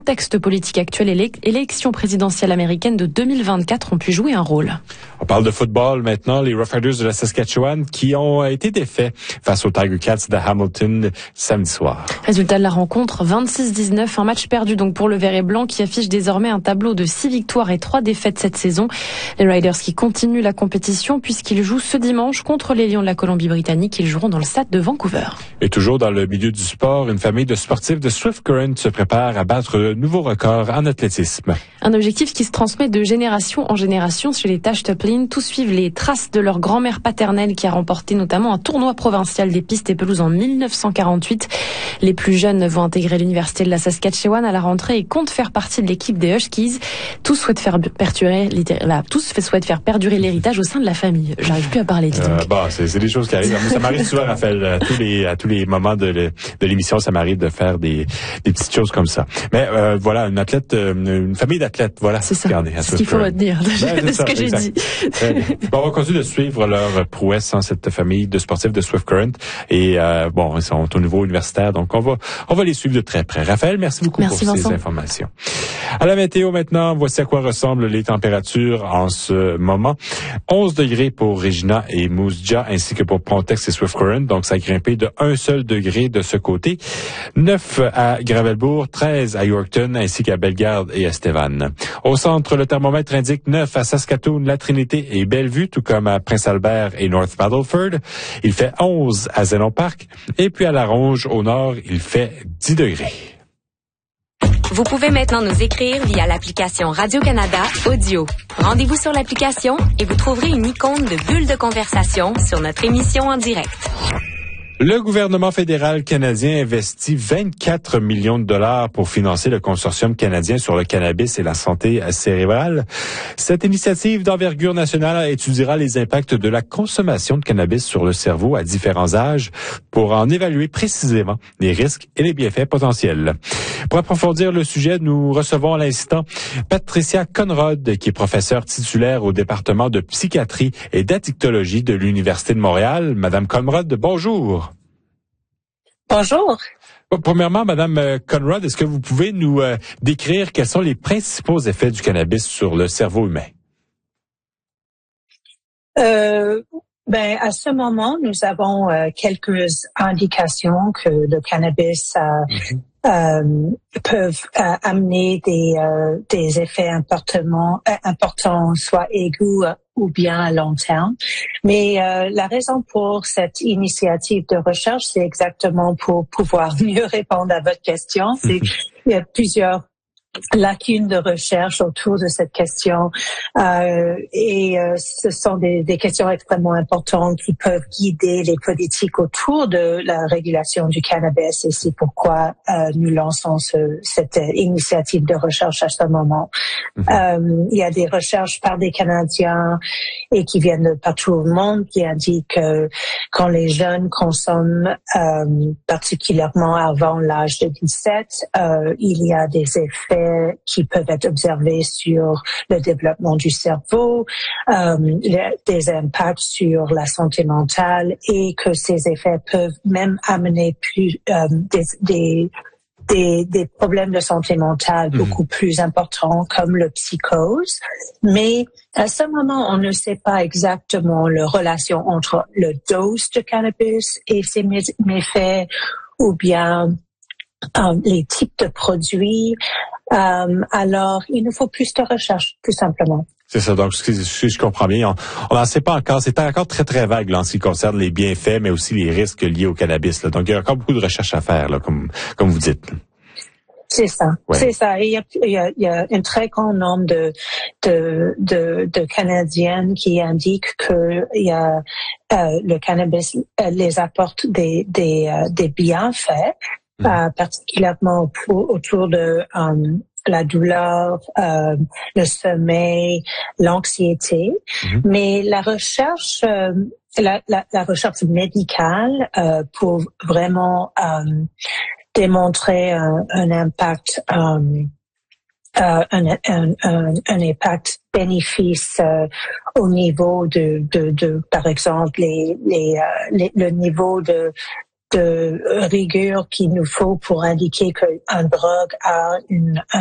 Contexte politique actuel et l'élection présidentielle américaine de 2024 ont pu jouer un rôle. On parle de football maintenant. Les Roughriders de la Saskatchewan qui ont été défaits face aux Tiger Cats de Hamilton samedi soir. Résultat de la rencontre, 26-19, un match perdu donc pour le vert et blanc qui affiche désormais un tableau de 6 victoires et 3 défaites cette saison. Les Riders qui continuent la compétition puisqu'ils jouent ce dimanche contre les Lions de la Colombie-Britannique. Ils joueront dans le stade de Vancouver. Et toujours dans le milieu du sport, une famille de sportifs de Swift Current se prépare à battre de nouveaux records en athlétisme. Un objectif qui se transmet de génération en génération chez les Tachtoplin. Tous suivent les traces de leur grand-mère paternelle qui a remporté notamment un tournoi provincial des pistes et pelouses en 1948. Les plus jeunes vont intégrer l'université de la Saskatchewan à la rentrée et comptent faire partie de l'équipe des Huskies. Tous souhaitent faire perdurer l'héritage au sein de la famille. J'arrive plus à parler, dis donc. C'est des choses qui arrivent. Ça m'arrive souvent, Raphaël, à tous les moments de l'émission, ça m'arrive de faire des petites choses comme ça. Mais voilà, une famille d'athlètes, voilà. C'est ça, ce qu'il faut retenir de ce que j'ai dit. On va continuer de suivre leur prouesse, cette famille de sportifs de Swift Current. Et ils sont au niveau universitaire, donc on va les suivre de très près. Raphaël, merci beaucoup pour ces informations. À la météo maintenant, voici à quoi ressemblent les températures en ce moment. 11 degrés pour Regina et Moose Jaw, ainsi que pour Pontex et Swift Current, donc ça a grimpé de 1 seul degré de ce côté. 9 à Gravelbourg, 13 à Yorkton, ainsi qu'à Bellegarde et Estevan. Au centre, le thermomètre indique 9 à Saskatoon, La Trinité et Bellevue, tout comme à Prince-Albert et North Battleford. Il fait 11 à Zénon Park. Et puis à La Ronge, au nord, il fait 10 degrés. Vous pouvez maintenant nous écrire via l'application Radio-Canada Audio. Rendez-vous sur l'application et vous trouverez une icône de bulle de conversation sur notre émission en direct. Le gouvernement fédéral canadien investit 24 millions de dollars pour financer le consortium canadien sur le cannabis et la santé cérébrale. Cette initiative d'envergure nationale étudiera les impacts de la consommation de cannabis sur le cerveau à différents âges pour en évaluer précisément les risques et les bienfaits potentiels. Pour approfondir le sujet, nous recevons à l'instant Patricia Conrad, qui est professeure titulaire au département de psychiatrie et d'addictologie de l'Université de Montréal. Madame Conrad, bonjour. Bonjour. Premièrement, Madame Conrad, est-ce que vous pouvez nous décrire quels sont les principaux effets du cannabis sur le cerveau humain? À ce moment, nous avons quelques indications que le cannabis peuvent amener des effets importants, soit aigus ou bien à long terme. Mais la raison pour cette initiative de recherche, c'est exactement pour pouvoir mieux répondre à votre question. Il y a plusieurs lacunes de recherche autour de cette question ce sont des questions extrêmement importantes qui peuvent guider les politiques autour de la régulation du cannabis et c'est pourquoi nous lançons cette initiative de recherche à ce moment. Il y a des recherches par des Canadiens et qui viennent de partout au monde qui indiquent que quand les jeunes consomment particulièrement avant l'âge de 17, il y a des effets qui peuvent être observés sur le développement du cerveau, des impacts sur la santé mentale et que ces effets peuvent même amener des problèmes de santé mentale beaucoup plus importants comme le psychose. Mais à ce moment, on ne sait pas exactement la relation entre le dose de cannabis et ses méfaits ou bien les types de produits. Alors, il nous faut plus de recherche, tout simplement. C'est ça. Donc, si je comprends bien, on n'en sait pas encore. C'est encore très, très vague là, en ce qui concerne les bienfaits, mais aussi les risques liés au cannabis. Là. Donc, il y a encore beaucoup de recherches à faire, là, comme vous dites. C'est ça. Ouais. C'est ça. Et il y a un très grand nombre de Canadiennes qui indiquent que le cannabis les apporte des bienfaits. Particulièrement autour de la douleur, le sommeil, l'anxiété. Mais la recherche, la recherche médicale pour vraiment démontrer un impact, un impact bénéfice au niveau de par exemple le niveau de de rigueur qu'il nous faut pour indiquer qu'un drogue a